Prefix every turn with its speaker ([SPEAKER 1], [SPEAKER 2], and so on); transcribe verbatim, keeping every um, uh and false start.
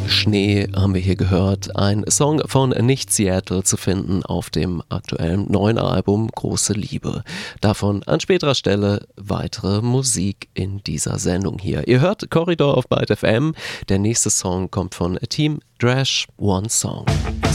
[SPEAKER 1] Schnee haben wir hier gehört. Ein Song von Nicht Seattle zu finden auf dem aktuellen neuen Album Große Liebe. Davon an späterer Stelle weitere Musik in dieser Sendung hier. Ihr hört Korridor auf Byte F M. Der nächste Song kommt von Team Drash, One Song.